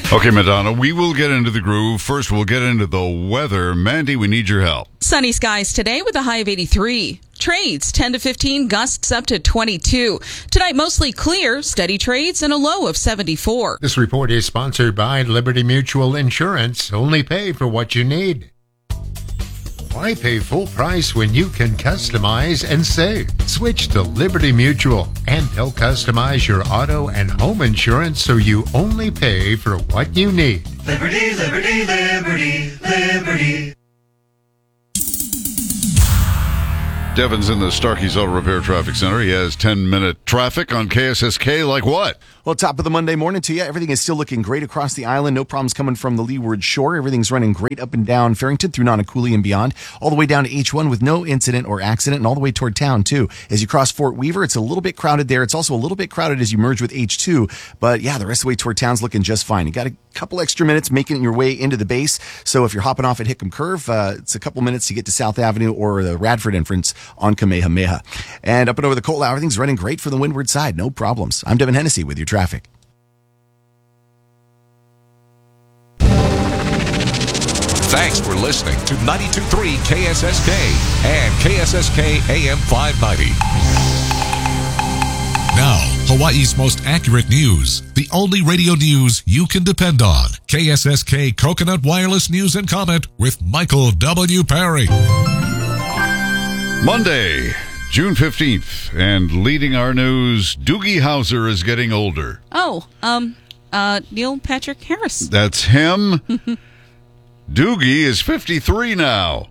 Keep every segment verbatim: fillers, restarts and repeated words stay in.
Okay, Madonna, we will get into the groove. First, we'll get into the weather. Mandy, we need your help. Sunny skies today with a high of eighty-three. Trades ten to fifteen, gusts up to twenty-two. Tonight, mostly clear, steady trades, and a low of seventy-four. This report is sponsored by Liberty Mutual Insurance. Only pay for what you need. Why pay full price when you can customize and save? Switch to Liberty Mutual, and they'll customize your auto and home insurance so you only pay for what you need. Liberty, liberty, liberty, liberty. Devin's in the Starkey's Auto Repair Traffic Center. He has ten-minute traffic on K S S K. Like what? Well, top of the Monday morning to you. Everything is still looking great across the island. No problems coming from the Leeward Shore. Everything's running great up and down Farrington through Nonacooley and beyond, all the way down to H one with no incident or accident, and all the way toward town, too. As you cross Fort Weaver, it's a little bit crowded there. It's also a little bit crowded as you merge with H two. But, yeah, the rest of the way toward town's looking just fine. You got a couple extra minutes making your way into the base. So if you're hopping off at Hickam Curve, uh, it's a couple minutes to get to South Avenue or the Radford entrance on Kamehameha. And up and over the Coal, everything's running great for the windward side. No problems. I'm Devin Hennessy with your traffic. Thanks for listening to ninety-two point three K S S K and K S S K A M five ninety. Now, Hawaii's most accurate news. The only radio news you can depend on. K S S K Coconut Wireless News and Comment with Michael W. Perry. Monday, June fifteenth, and leading our news, Doogie Howser is getting older. Oh, um, uh, Neil Patrick Harris. That's him. Doogie is fifty-three now.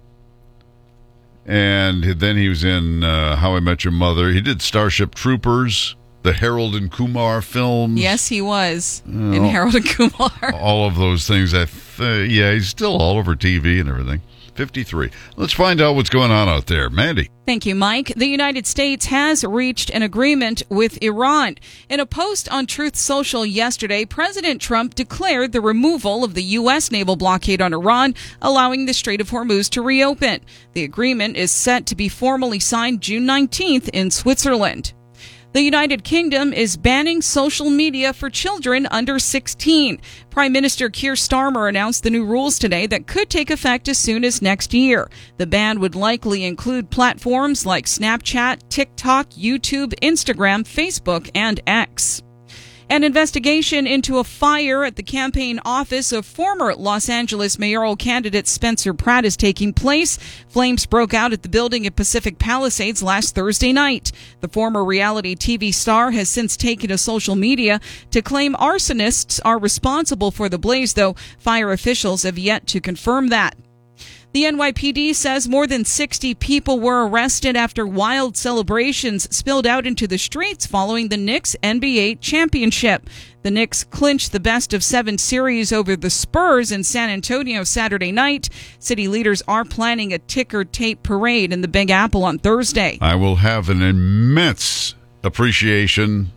And then he was in uh, How I Met Your Mother. He did Starship Troopers, the Harold and Kumar films. Yes, he was uh, in Harold and Kumar. All of those things. I th- yeah, he's still all over T V and everything. fifty-three. Let's find out what's going on out there. Mandy. Thank you, Mike. The United States has reached an agreement with Iran. In a post on Truth Social yesterday, President Trump declared the removal of the U S naval blockade on Iran, allowing the Strait of Hormuz to reopen. The agreement is set to be formally signed June nineteenth in Switzerland. The United Kingdom is banning social media for children under sixteen. Prime Minister Keir Starmer announced the new rules today that could take effect as soon as next year. The ban would likely include platforms like Snapchat, TikTok, YouTube, Instagram, Facebook, and X. An investigation into a fire at the campaign office of former Los Angeles mayoral candidate Spencer Pratt is taking place. Flames broke out at the building at Pacific Palisades last Thursday night. The former reality T V star has since taken to social media to claim arsonists are responsible for the blaze, though fire officials have yet to confirm that. The N Y P D says more than sixty people were arrested after wild celebrations spilled out into the streets following the Knicks N B A championship. The Knicks clinched the best of seven series over the Spurs in San Antonio Saturday night. City leaders are planning a ticker tape parade in the Big Apple on Thursday. I will have an immense appreciation,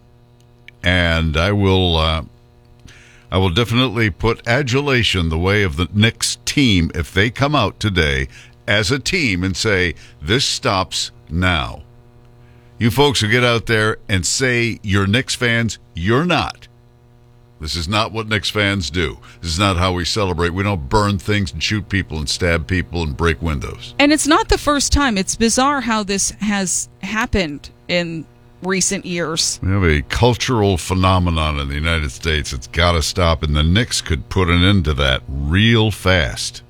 and I will... Uh I will definitely put adulation the way of the Knicks team if they come out today as a team and say, this stops now. You folks who get out there and say you're Knicks fans, you're not. This is not what Knicks fans do. This is not how we celebrate. We don't burn things and shoot people and stab people and break windows. And it's not the first time. It's bizarre how this has happened in recent years. We have a cultural phenomenon in the United States. It's got to stop, and the Knicks could put an end to that real fast.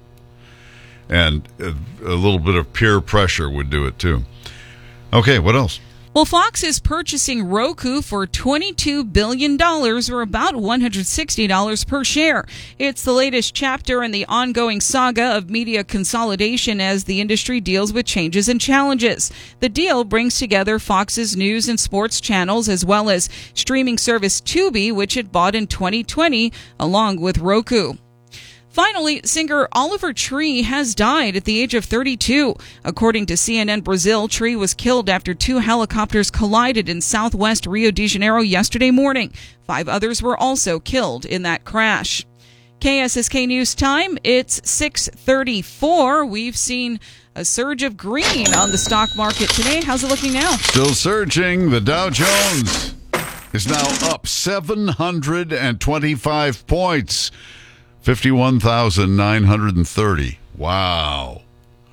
And a, a little bit of peer pressure would do it, too. Okay, what else? Well, Fox is purchasing Roku for twenty-two billion dollars, or about one hundred sixty dollars per share. It's the latest chapter in the ongoing saga of media consolidation as the industry deals with changes and challenges. The deal brings together Fox's news and sports channels as well as streaming service Tubi, which it bought in twenty twenty, along with Roku. Finally, singer Oliver Tree has died at the age of thirty-two. According to C N N Brazil, Tree was killed after two helicopters collided in southwest Rio de Janeiro yesterday morning. Five others were also killed in that crash. K S S K News Time, it's six thirty-four. We've seen a surge of green on the stock market today. How's it looking now? Still surging. The Dow Jones is now up seven hundred twenty-five points, fifty-one thousand nine hundred thirty. Wow.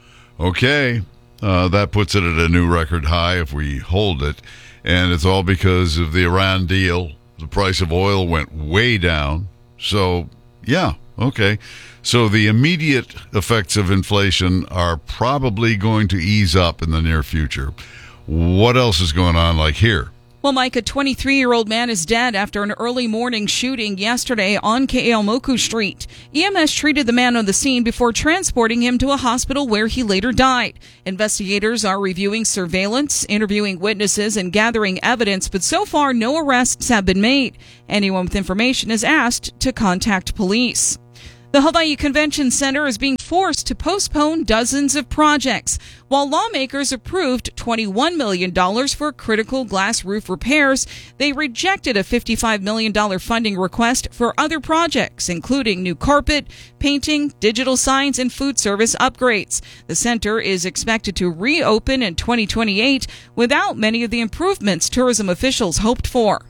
Okay. Uh, that puts it at a new record high if we hold it. And it's all because of the Iran deal. The price of oil went way down. So, yeah, okay. So the immediate effects of inflation are probably going to ease up in the near future. What else is going on like here? Well, Mike, a twenty-three-year-old man is dead after an early morning shooting yesterday on Ke'eaumoku Street. E M S treated the man on the scene before transporting him to a hospital where he later died. Investigators are reviewing surveillance, interviewing witnesses, and gathering evidence, but so far no arrests have been made. Anyone with information is asked to contact police. The Hawaii Convention Center is being forced to postpone dozens of projects. While lawmakers approved twenty-one million dollars for critical glass roof repairs, they rejected a fifty-five million dollars funding request for other projects, including new carpet, painting, digital signs, and food service upgrades. The center is expected to reopen in twenty twenty-eight without many of the improvements tourism officials hoped for.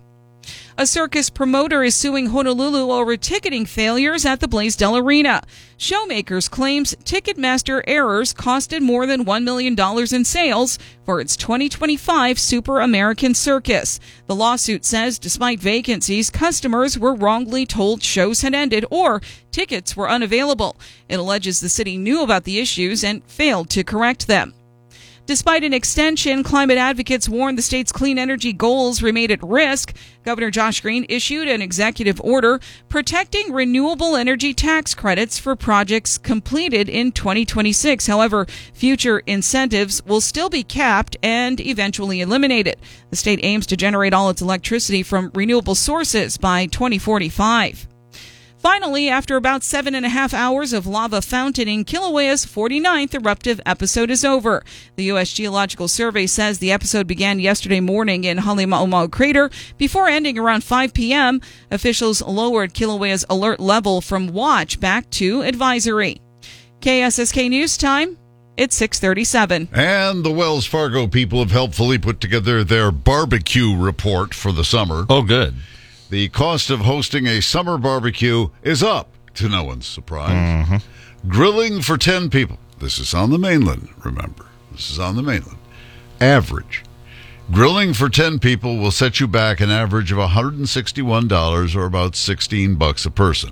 A circus promoter is suing Honolulu over ticketing failures at the Blaisdell Arena. Showmakers claims Ticketmaster errors costed more than one million dollars in sales for its twenty twenty-five Super American Circus. The lawsuit says despite vacancies, customers were wrongly told shows had ended or tickets were unavailable. It alleges the city knew about the issues and failed to correct them. Despite an extension, climate advocates warn the state's clean energy goals remain at risk. Governor Josh Green issued an executive order protecting renewable energy tax credits for projects completed in twenty twenty-six. However, future incentives will still be capped and eventually eliminated. The state aims to generate all its electricity from renewable sources by twenty forty-five. Finally, after about seven and a half hours of lava fountaining, Kilauea's forty-ninth eruptive episode is over. The U S Geological Survey says the episode began yesterday morning in Halemaumau Crater before ending around five p.m. Officials lowered Kilauea's alert level from watch back to advisory. K S S K News Time. It's six thirty-seven. And the Wells Fargo people have helpfully put together their barbecue report for the summer. Oh, good. The cost of hosting a summer barbecue is up, to no one's surprise. Mm-hmm. Grilling for ten people. This is on the mainland, remember. This is on the mainland. Average. Grilling for ten people will set you back an average of one hundred sixty-one dollars or about sixteen bucks a person.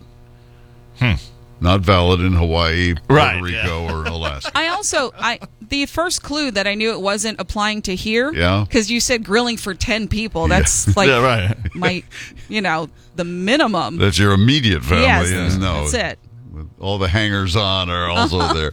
Hmm. Not valid in Hawaii, Puerto right, Rico, yeah. or Alaska. I also, I the first clue that I knew it wasn't applying to here, yeah, because you said grilling for ten people. That's yeah. like yeah, right. my, you know, the minimum. That's your immediate family. Yes, yeah, no, that's it. All the hangers-on are also there.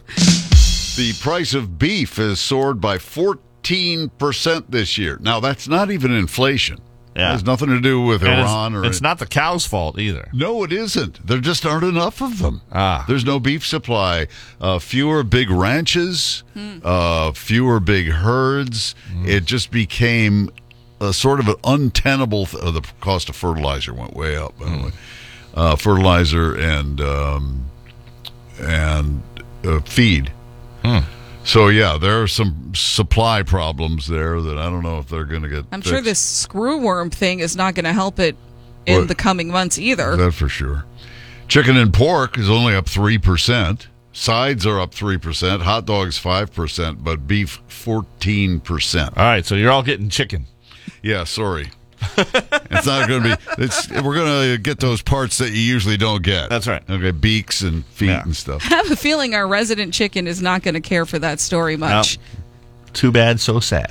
The price of beef has soared by fourteen percent this year. Now, that's not even inflation. Yeah. It has nothing to do with and Iran. It's, or it's not the cow's fault either. No, it isn't. There just aren't enough of them. Ah. There's no beef supply. Uh, fewer big ranches, hmm. uh, fewer big herds. Mm. It just became a sort of an untenable th- uh, the cost of fertilizer went way up, by the way. Uh, fertilizer and um, and uh, feed. Hmm. So, yeah, there are some supply problems there that I don't know if they're going to get I'm fixed. sure this screwworm thing is not going to help it in what? the coming months either. That for sure. Chicken and pork is only up three percent. Sides are up three percent. Hot dogs five percent, but beef fourteen percent. All right, so you're all getting chicken. Yeah, sorry. It's not going to be. It's, we're going to get those parts that you usually don't get. That's right. Okay, beaks and feet yeah. and stuff. I have a feeling our resident chicken is not going to care for that story much. Nope. Too bad, so sad.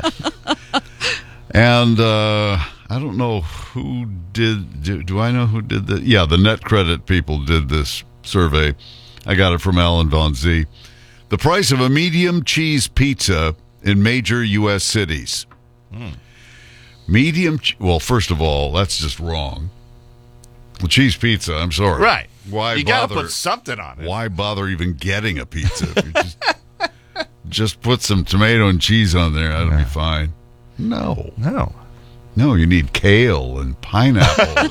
And uh, I don't know who did. Do, do I know who did that? Yeah, the Net Credit people did this survey. I got it from Alan Von Z. The price of a medium cheese pizza in major U S cities. Mm. Medium, che- well, first of all, that's just wrong. Well, cheese pizza, I'm sorry. Right. Why you bother? got to put something on it. Why bother even getting a pizza? If you just, just put some tomato and cheese on there, that'll be fine. No. No. No, you need kale and pineapple.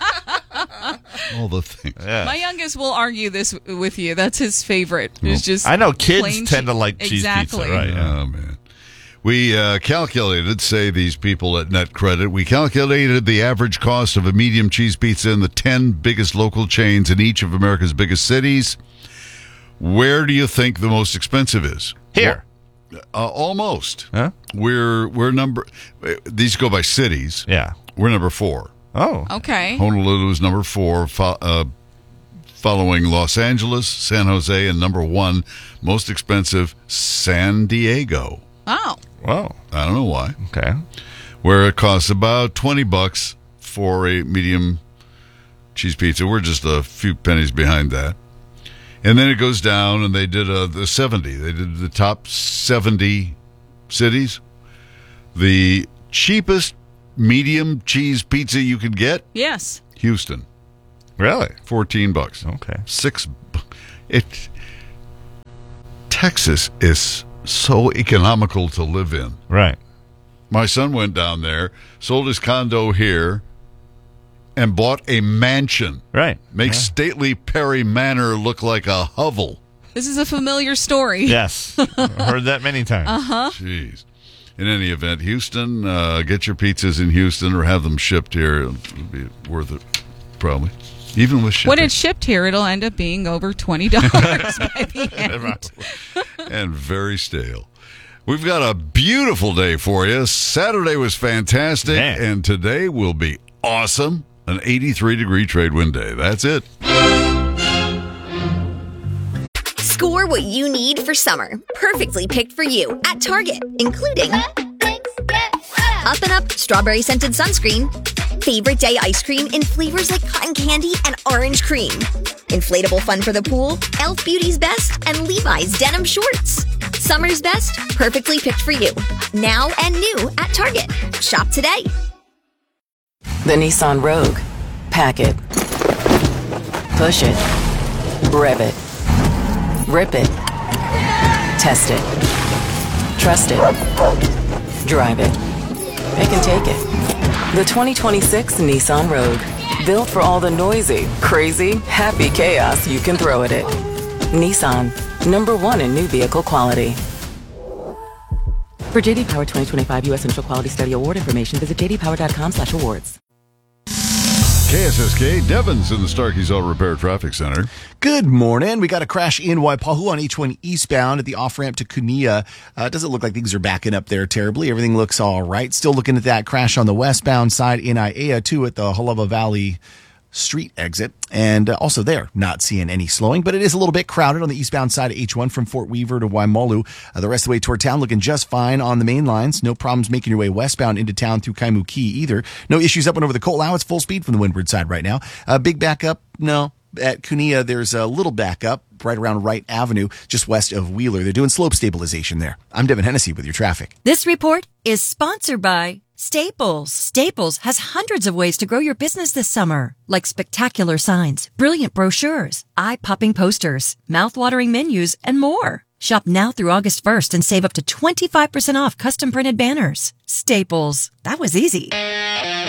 All the things. Yeah. My youngest will argue this with you. That's his favorite. It's just I know kids plain tend to che- like cheese exactly. pizza, right? Oh, man. We uh, calculated, say these people at Net Credit, we calculated the average cost of a medium cheese pizza in the ten biggest local chains in each of America's biggest cities. Where do you think the most expensive is? Here. Uh, almost. Huh? We're we're number. These go by cities. Yeah. We're number four. Oh. Okay. Honolulu is number four, fo- uh, following Los Angeles, San Jose, and number one, most expensive, San Diego. Oh. Whoa. I don't know why. Okay. Where it costs about twenty bucks for a medium cheese pizza. We're just a few pennies behind that. And then it goes down, and they did uh, the seventy. They did the top seventy cities. The cheapest medium cheese pizza you could get, Yes. Houston, Really? fourteen bucks. Okay. Six. bu- It. Texas is so economical to live in. Right. My son went down there, sold his condo here, and bought a mansion. Right. Makes Yeah. stately Perry Manor look like a hovel. This is a familiar story. Yes. Heard that many times. Uh-huh. Jeez. In any event, Houston, uh, get your pizzas in Houston or have them shipped here. It'll be worth it, probably. Even with shipping. When it's shipped here, it'll end up being over twenty dollars by the end. And very stale. We've got a beautiful day for you. Saturday was fantastic, Man. and today will be awesome. An eighty-three degree trade wind day. That's it. Score what you need for summer. Perfectly picked for you at Target, including Up and Up Strawberry Scented Sunscreen, Favorite Day Ice Cream in flavors like cotton candy and orange cream, Inflatable Fun for the Pool, e l f Beauty's Best, and Levi's Denim Shorts. Summer's best, perfectly picked for you. Now and new at Target. Shop today. The Nissan Rogue. Pack it. Push it. Rev it. Rip it. Test it. Trust it. Drive it. It can take it. The twenty twenty-six Nissan Rogue. Built for all the noisy, crazy, happy chaos you can throw at it. Nissan. Number one in new vehicle quality. For J D Power twenty twenty-five U S Initial Quality Study Award information, visit j d power dot com slash awards. K S S K, Devon's in the Starkey's Auto Repair Traffic Center. Good morning. We got a crash in Waipahu on H one eastbound at the off-ramp to Kunia. Uh, it doesn't look like things are backing up there terribly. Everything looks all right. Still looking at that crash on the westbound side in Aiea, too, at the Halava Valley Street exit. And uh, also there, not seeing any slowing, but it is a little bit crowded on the eastbound side of H one from Fort Weaver to Waimalu. Uh, the rest of the way toward town looking just fine on the main lines. No problems making your way westbound into town through Kaimuki either. No issues up and over the Colt. Now it's full speed from the windward side right now. Uh, big backup? No. At Kunia, there's a little backup right around Wright Avenue, just west of Wheeler. They're doing slope stabilization there. I'm Devin Hennessy with your traffic. This report is sponsored by Staples. Staples has hundreds of ways to grow your business this summer, like spectacular signs, brilliant brochures, eye-popping posters, mouth-watering menus, and more. Shop now through August first and save up to twenty-five percent off custom printed banners. Staples. That was easy.